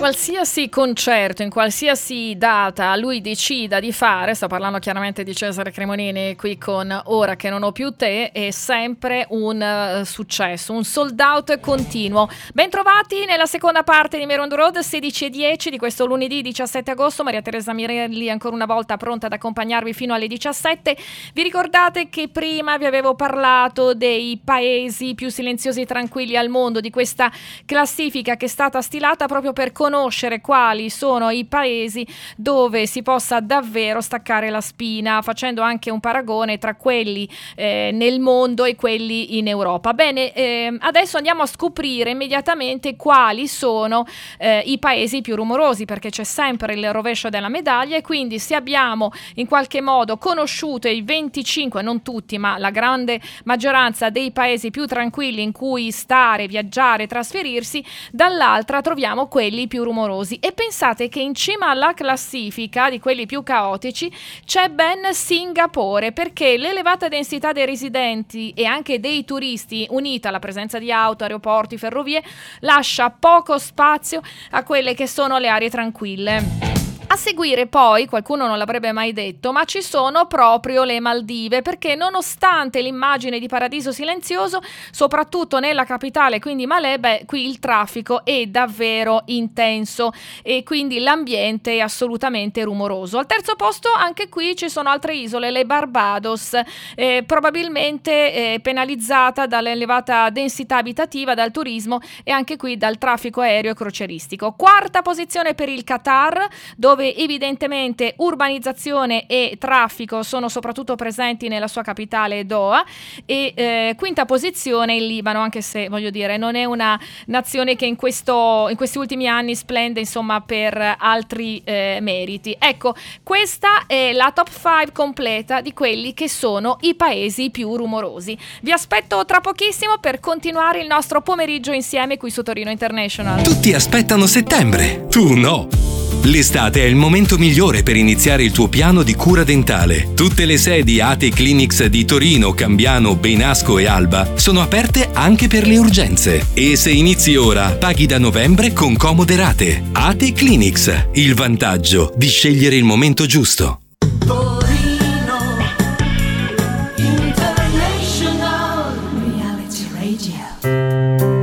qualsiasi concerto, in qualsiasi data lui decida di fare, sto parlando chiaramente di Cesare Cremonini qui con Ora che non ho più te, è sempre un successo, un sold out continuo. Bentrovati nella seconda parte di Meron the Road, 16:10 di questo lunedì 17 agosto. Maria Teresa Mirelli ancora una volta pronta ad accompagnarvi fino alle 17. Vi ricordate che prima vi avevo parlato dei paesi più silenziosi e tranquilli al mondo, di questa classifica che è stata stilata proprio per conoscere quali sono i paesi dove si possa davvero staccare la spina, facendo anche un paragone tra quelli nel mondo e quelli in Europa. Bene, adesso andiamo a scoprire immediatamente quali sono i paesi più rumorosi, perché c'è sempre il rovescio della medaglia, e quindi se abbiamo in qualche modo conosciuto i 25, non tutti, ma la grande maggioranza dei paesi più tranquilli in cui stare, viaggiare, trasferirsi, dall'altra troviamo quelli più rumorosi. E pensate che in cima alla classifica di quelli più caotici c'è ben Singapore, perché l'elevata densità dei residenti e anche dei turisti, unita alla presenza di auto, aeroporti, ferrovie, lascia poco spazio a quelle che sono le aree tranquille. A seguire poi, qualcuno non l'avrebbe mai detto, ma ci sono proprio le Maldive, perché nonostante l'immagine di paradiso silenzioso, soprattutto nella capitale, quindi Malé, qui il traffico è davvero intenso e quindi l'ambiente è assolutamente rumoroso. Al terzo posto anche qui ci sono altre isole, le Barbados, probabilmente penalizzata dall'elevata densità abitativa, dal turismo e anche qui dal traffico aereo e crocieristico. Quarta posizione per il Qatar, dove evidentemente urbanizzazione e traffico sono soprattutto presenti nella sua capitale Doha, e quinta posizione il Libano, anche se voglio dire non è una nazione che in questi ultimi anni splende insomma per altri meriti. Ecco, questa è la top 5 completa di quelli che sono i paesi più rumorosi. Vi aspetto tra pochissimo per continuare il nostro pomeriggio insieme qui su Torino International. Tutti aspettano settembre, tu no! L'estate è il momento migliore per iniziare il tuo piano di cura dentale. Tutte le sedi ATE Clinics di Torino, Cambiano, Benasco e Alba sono aperte anche per le urgenze. E se inizi ora, paghi da novembre con comode rate. ATE Clinics, il vantaggio di scegliere il momento giusto.